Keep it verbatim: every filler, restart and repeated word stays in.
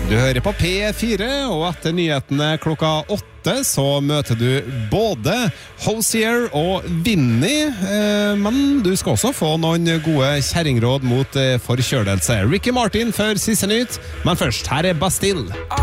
Du hører på P fire, og etter nyhetene klokka åtte så møter du både Hosier og Vinny, eh, men du skal også få noen gode kjerringråd mot eh, forkjølelse. Ricky Martin før siste nytt, men først, her er Bastille.